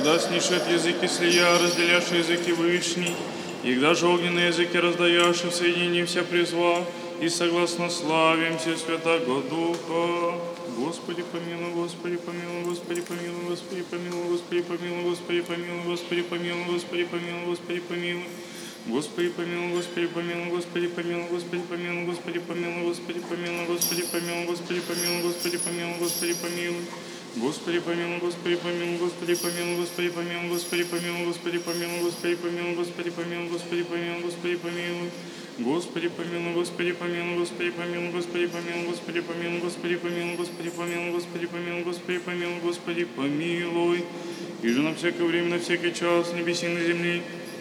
Егда снишет языки слия, разделяши языки вышний, егда же огненные языки раздаешь, и в соединении вся призва, и согласно славим все Святаго Духа. Господи помилуй, Господи помилуй, Господи помилуй, Господи помилуй, Господи помилуй, Господи помилуй, Господи помилуй, Господи помилуй, Господи помилуй. Господи помилуй, Господи помилуй, Господи помилуй, Господи помилуй, Господи помилуй, Господи помилуй, Господи помилуй, Господи помилуй, Господи помилуй, Господи помилуй. Господи помилуй, Господи помилуй, Господи помилуй, Господи помилуй, Господи помилуй, Господи помилуй, Господи помилуй, Господи помилуй, Господи помилуй, Господи помилуй. Господи помилуй, Господи помилуй, Господи помилуй, Господи помилуй, Господи помилуй, Господи помилуй, Господи помилуй, Господи помилуй, Господи помилуй, Господи помилуй. И же на всякое время, на всякий час, небеси на земле,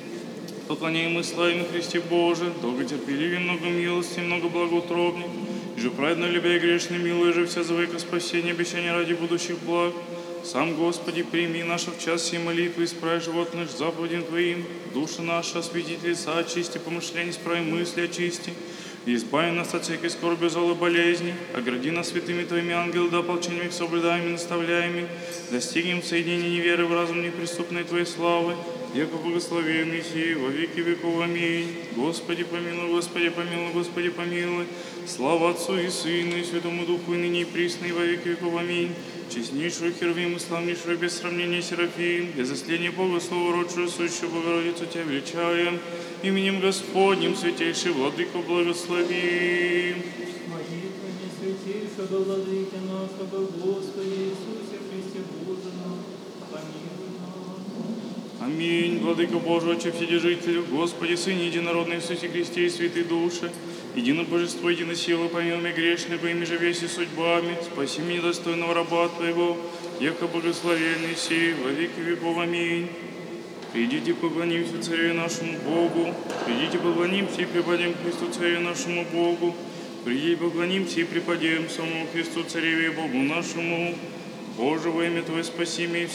поклоняем и славим Христе Боже, долготерпеливее, много милости, много благоутробней, и же праведно любя и грешно милуя же вся завека спасения, обещания ради будущих благ. Сам, Господи, прими нашу в час сей молитвы, исправь живот наш заповедям Твоим, души наши осветить лица, очисти, помышления, исправи мысли, очисти, и избави нас от всякой скорби, злой болезни, огради нас святыми Твоими ангелы, да ополчением их соблюдаем и наставляем, достигнем соединения веры в разум неприступной Твоей славы, яко благословенный сии во веки веков. Аминь. Господи помилуй, Господи помилуй, Господи помилуй. Слава Отцу и Сыну и Святому Духу, и ныне и присно, и во веки веков. Аминь. Честнейшую Херувим и славнейшую без сравнения Серафим, без засления Бога Слово родшую, сущую Богородицу Тебя величаем, именем Господним святейший Владыко благослови. Молитвами святейшего Владыки нашего Господи Иисусе Христе Боже наш, помилуй нас. Аминь. Владыка Божий, Отче Вседержителю, Господи, Сыне Единородный Иисусе Христе и Святой Души, едино Божество, едино сила, помилуй грешного, ими же веси судьбами, спаси меня, достойного раба Твоего, яко благословенный сей во веки веков. Аминь. Придите, поклонимся Царю нашему Богу, придите, поклонимся и преподем Христу Царю нашему Богу, придите, поклонимся и преподем самому Христу Цареве и Богу нашему. Боже, во имя Твое спаси меня,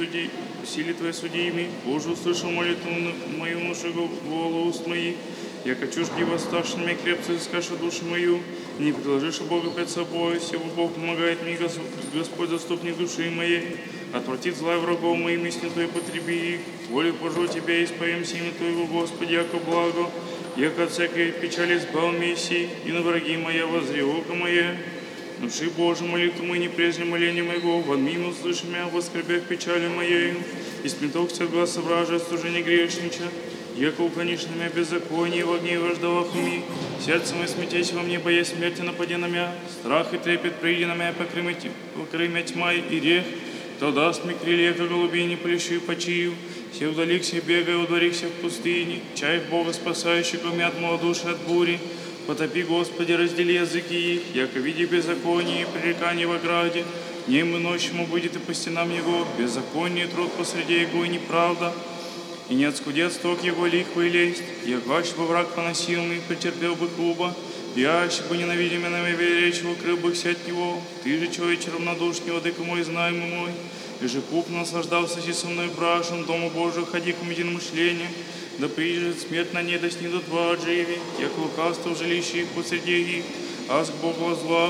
в силе Твоей суди ими. Боже, услышал молитву мою, нашего голос уст моих. Яко чужди восставшими крепко искаша душу мою, не предложишь Бога пред собой, сего Бог помогает мне, Господь заступник души моей, отвратит зла врагов моим, истин Твоей потреби их, волю Божию Тебя исповем имя Твоего, Господи, яко благо, яко от всякой печали избав Мессии, и на враги моя возри око мое. Души Божий, молитву мою, не прежде моления моего, вон мимо услыши меня, воскорбях печали моей, из плентов всех глаз вражия, служение грешнича, яко уклонишь на меня беззаконие, в огне и враждовах уми, сердце мое смятись во мне, боясь смерти напади на меня, страх и трепет приди на меня, покрымя тьма и грех, то даст мне крылья, как голуби, не полещи почию, все вдалихся бегая, удворихся в пустыне, чай Бога спасающего меня от малодушия, от бури, потопи, Господи, раздели языки их, яко види беззаконие и пререкание в ограде, днем и ночью будет и по стенам его, беззаконие, труд посреди его и неправда, и не отскудет сток его лихва и лесть, ягаще бы враг поносимый, претерпел бы хуба, яще бы ненавидимый на меня речь, укрыл бы от него, ты же, человече равнодушный, владыка мой, знаемый мой, и же пуп наслаждался си со мной брашем, дому Божию ходи к единомышлениям, да прижит смерть на ней, да снидут два отживи, яко лукавство в жилище их посреди их, аз к Богу во злах.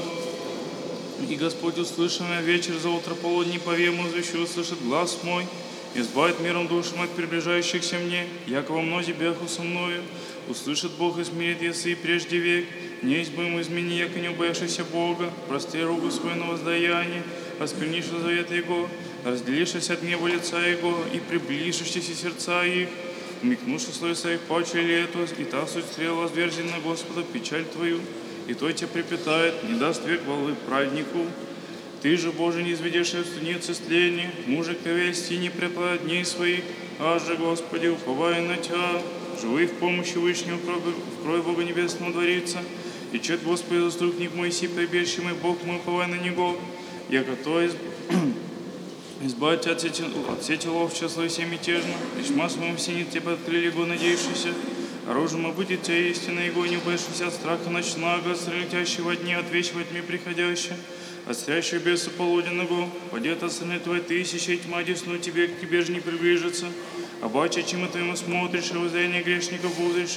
И Господь, услышал меня вечер за утро полудни, повем возвещу, услышит глаз мой, избавит миром душам от приближающихся мне, яко во мнозе бяху со мною, услышит Бог, измерит ясы прежде век, не избавим измени, яко не убоявшийся Бога, прости руку свою на воздаяние, воспринишь завет Его, разделившись от гнева лица Его и приближившись сердца их, умикнувши словеса их паче летос, и та суть стрела возвержена на Господа печаль Твою, и то тебя припитает, не даст век волы праведнику. Ты же, Боже, не изведешь в студнице стления, мужик к вести не преклад дней своих, аж же, Господи, уповая на Тебя, живы в помощи Вышнего, в крови Бога Небесного дворится, и чет, Господи, заступник мой, си прибежище мой, Бог мой, уповай на Него, яко то избавить от сети ловча слой все мятежно, лишь маслом синит Тебя открыли Его надеющийся, оружием будет Тебя истина Его, не убоишься от страха ночного, от летящего дня, от вещи во тьме приходящего, от стрящего беса полуденного, падет от страны Твоей тысячи, и тьма десну Тебе, к Тебе же не приближится, обаче, чем и Твоему смотришь, и воззрение грешников узришь,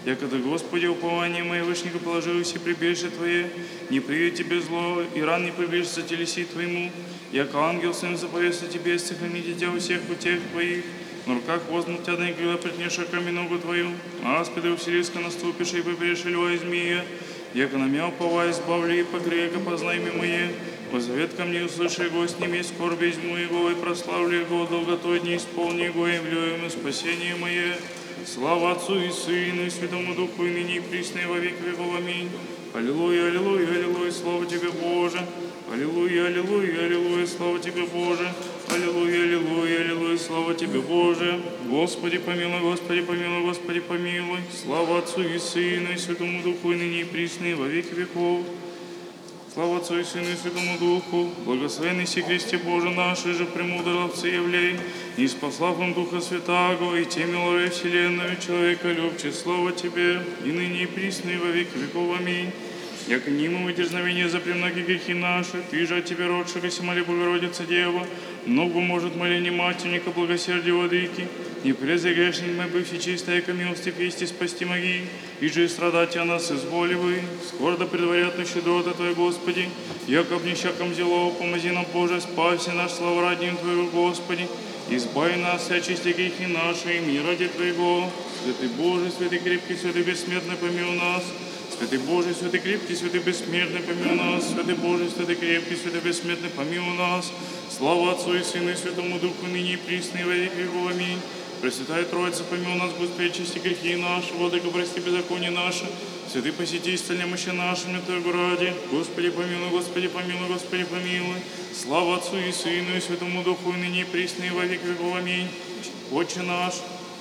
Яко ты, Господи, упование мое вышнего положилось и прибежище Твое, не привет Тебе зло, и ран не прибежится телеси Твоему, яко ангел сын заповесту Тебе, сохраните Тебя у всех путях Твоих, на руках возьмут Тебя, да и когда притнешь оками ногу Твою, аспиды усилиска наступишь, и поберешь льва и змея, яко на меня уповая, избавлю и погрея, познай имя Мое, возовет ко мне, услыши его, сними скорби, изму его, и прославлю его, долготой дни исполни его, и явлю ему спасение Мое. Слава Отцу и Сыну, и Святому Духу, и ныне и присно, и во веки веков. Аминь. Аллилуйя, аллилуйя, аллилуйя, слава Тебе, Боже. Аллилуйя, аллилуйя, аллилуйя, слава Тебе, Боже. Аллилуйя, аллилуйя, аллилуйя, слава Тебе, Боже. Господи, помилуй, Господи, помилуй, Господи, помилуй. Слава Отцу и Сыну, и Святому Духу, и ныне и присно, и во веки веков. Слава Отцу и Сыну и Святому Духу, благословенный си Христе Боже наш, и же премудр овцы явлей, и спаслав он Духа Святаго, и те милорей вселенную, человека любче, слава Тебе, и ныне и присно, и во веки веков. Аминь. Яко немого дерзновения за премногие грехи наши, Ты же от Тебя родшегося, моли Богородица Дева, много может моление Матерника, благосердия Владыки, не презри грешник мой, бывший чистой, яко милости пести спасти моги, и же и страдать о нас изволивай, скоро да предварят на щедроты Твои, Господи, яко обнищаком зело, помози нам, Боже, спаси наш, слава ради Твоего, Господи, избави нас и очисти грехи наши, и мир ради Твоего, святый Божий, святый крепкий, святый бессмертный, помилуй нас. Святый Божий, святый крепкий, святый бессмертный, помилуй нас. Святый Божий, святый крепкий, святый бессмертный, помилуй нас. Слава Отцу и Сыну и Святому Духу, ныне и присно, и во веки веков. Аминь. Пресвятая Троица, помилуй нас, Господи, очисти грехи наши, Владыка, прости беззаконие наше. Святый посети, исцели мощи нашими, Твоего ради. Господи, помилуй, Господи, помилуй, Господи, помилуй. Слава Отцу и Сыну и Святому Духу, ныне и присно, и во веки веков. Аминь. Отче наш,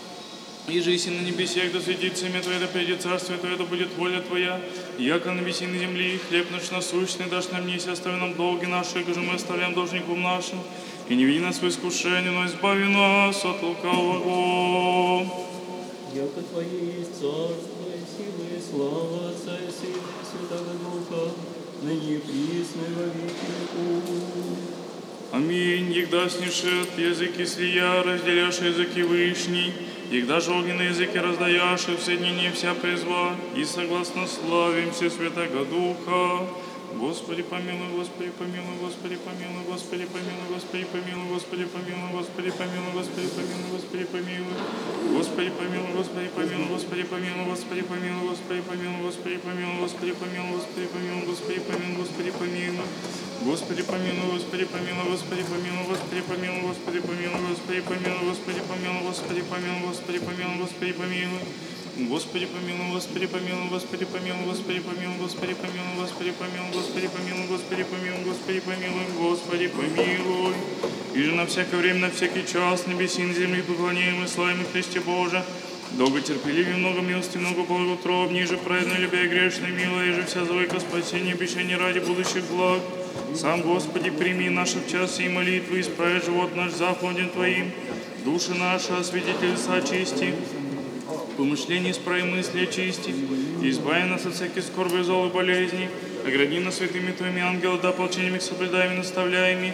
иже и на небесех, да светится имя Твое, да придет царствие Твое, да будет воля Твоя, яко на небеси и на земли, хлеб наш насущный дашь нам днесь, остави нам долги наши, как же мы оставляем должникам нашим, и не веди нас в искушение, но избави нас от лукавого. Яко Твое есть царство, и сила, и слава Отца и Сына и Святого Духа, ныне и присно, и во веки веков. Аминь. Егда снишет языки слия, разделяшь языки вышний, егда же огненные языки раздаяшь, и в соединении вся призва, и согласно славим все Святого Духа. Господи, помилуй, Господи, помилуй, Господи, помилуй, Господи, помилуй, Господи, помилуй, Господи, помилуй, Господи, помилуй, Господи, помилуй, Господи, помилуй, Господи, помилуй, Господи, помилуй, Господи, помилуй, Господи, помилуй, Господи, помилуй, Господи, помилуй, Господи, помилуй, Господи, помилуй, Господи, помилуй, Господи, помилуй. Господи помилуй, Господи помилуй, Господи помилуй, Господи помилуй, Господи помилуй, Господи помилуй, Господи помилуй, Господи помилуй, Господи помилуй, Господи помилуй. Господи помилуй, Господи помилуй, Господи помилуй, Господи помилуй, Господи помилуй, Господи помилуй, Господи помилуй, Господи помилуй, Господи помилуй, Господи помилуй. И же на всякое время, на всякий час, небеси на земли поклоняем и славим Христе Боже. Долго терпеливее, много милости, много благоутроб, ниже праведно, любя и грешно, мило, и же вся злойка спасения, обещание ради будущих благ. Сам, Господи, прими наши в час сей молитвы, исправи живот наш заповедям Твоим, души наши освети лица очисти, помышления исправи мысли очисти, избави нас от всяких скорби, зол и болезней, огради нас святыми Твоими ангелами, да ополчениями соблюдаем и наставляем,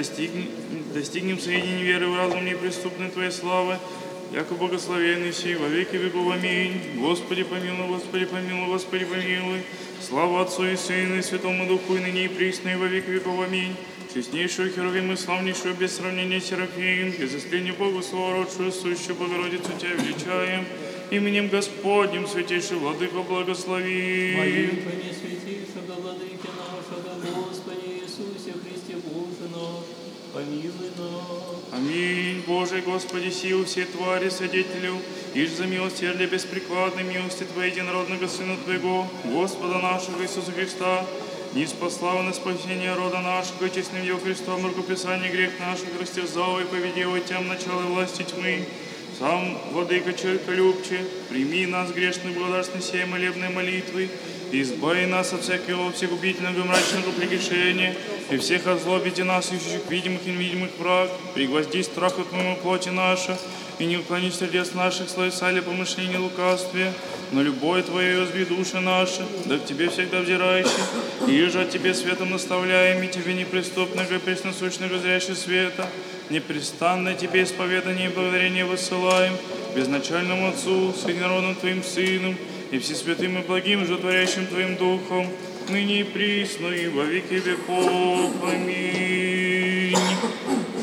достигнем соединения веры в разум неприступной Твоей славы, яко благословенный сей во веки веков. Аминь. Господи помилуй, Господи помилуй, Господи помилуй. Слава Отцу и Сыну и Святому Духу, и ныне и присно, и во веки веков. Аминь. Честнейшую Херувим и славнейшую без сравнения Серафим, без истления Богу словородшую, сущую Богородицу Тебя величаем. Именем Господним, святейший Владыко, благослови. Молитва не святейшего Владыки нашего, Господи Иисусе Христе Боже наш, помилуй нас. Аминь. Боже, Господи, силу всей твари, свидетелю, ишь за милосердие беспрекладной милости Твоей единородного Сына Твоего, Господа нашего Иисуса Христа, не спасла на спасение рода нашего, честным Его Христом, рукописание грех наших, растерзал и победил тем начало власти тьмы. Сам, Владыка человеколюбче, прими нас, грешных, благодарственной сей молебной молитвы, и избави нас от всякого всегубительного и мрачного прегрешения, и всех озлобите нас, ищущих видимых и невидимых враг, пригвозди страху Твоему плоти наша, и не уклони сердец наших, слоисали помышления лукавстве, но любовь Твою возби души наши, да к Тебе всегда взирающий, и же от Тебе светом наставляем, и Тебе неприступного и пресносущного зрящего света, непрестанное Тебе исповедание и благодарение высылаем, безначальному Отцу, с единородным Твоим Сыном, и всесвятым и благим, животворящим Твоим Духом, ныне и присно и во веки веков. Аминь.